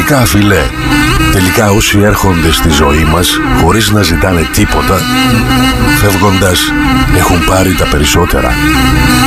Τελικά, φίλε, τελικά όσοι έρχονται στη ζωή μας χωρίς να ζητάνε τίποτα, φεύγοντας έχουν πάρει τα περισσότερα.